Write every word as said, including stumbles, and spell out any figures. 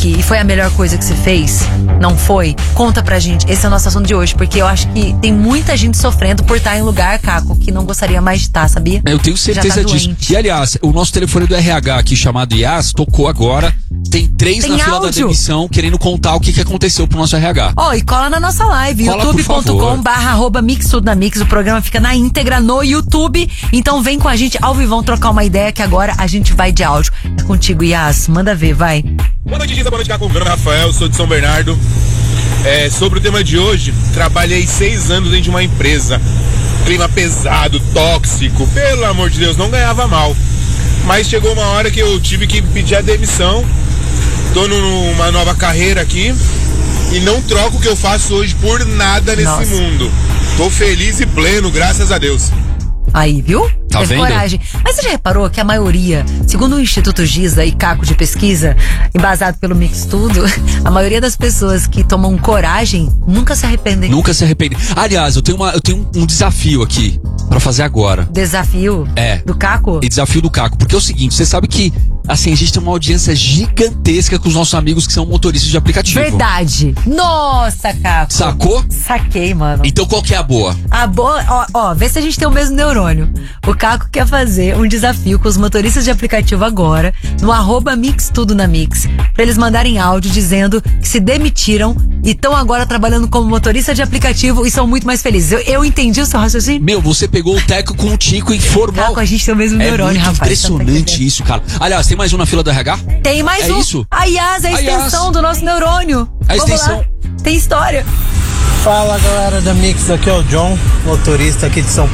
aqui e foi a melhor coisa que você fez? Não foi? Conta pra gente. Esse é o nosso assunto de hoje, porque eu acho que tem muita gente sofrendo por estar em lugar, Caco, que não gostaria mais de estar, sabia? Eu tenho certeza Já tá disso. doente. E aliás, o nosso telefone do R H aqui, chamado I A S, tocou agora. Tem três Tem na fila da áudio? demissão querendo contar o que, que aconteceu pro nosso R H. Ó, oh, e cola na nossa live, Cola, youtube ponto com por favor. barra arroba mix tudo na mix. O programa fica na íntegra no YouTube. Então vem com a gente ao vivão trocar uma ideia, que agora a gente vai de áudio. É contigo, Yas. Manda ver, vai. Boa noite, Giza. Boa noite, Caco. Meu nome é Rafael, sou de São Bernardo. É, sobre o tema de hoje, trabalhei seis anos dentro de uma empresa. Clima pesado, tóxico, pelo amor de Deus, não ganhava mal. Mas chegou uma hora que eu tive que pedir a demissão. Tô numa nova carreira aqui e não troco o que eu faço hoje por nada nesse Nossa. mundo. Tô feliz e pleno, graças a Deus. Aí, viu? Tá Teve vendo? coragem. Mas você já reparou que a maioria, segundo o Instituto Giza e Caco de pesquisa, embasado pelo Mix Tudo, a maioria das pessoas que tomam coragem nunca se arrependem. Nunca se arrepende. Aliás, eu tenho, uma, eu tenho um, um desafio aqui pra fazer agora. Desafio É. do Caco? E desafio do Caco. Porque é o seguinte, você sabe que assim, a gente tem uma audiência gigantesca com os nossos amigos que são motoristas de aplicativo. Verdade. Nossa, Caco. Sacou? Saquei, mano. Então qual que é a boa? A boa, ó, ó, vê se a gente tem o mesmo neurônio. O Caco quer fazer um desafio com os motoristas de aplicativo agora, no arroba Mix Tudo na Mix, pra eles mandarem áudio dizendo que se demitiram e estão agora trabalhando como motorista de aplicativo e são muito mais felizes. Eu, eu entendi o seu raciocínio? Meu, você pegou o Teco com o Tico e formou. Caco, a gente tem o mesmo É neurônio, muito rapaz. impressionante isso, cara. Aliás, tem mais um na fila do R H? Tem mais É um. isso? A Yas, a A extensão Yas. do nosso neurônio. A Vamos extensão. lá. Tem história. Fala galera da Mix, aqui é o John, motorista aqui de São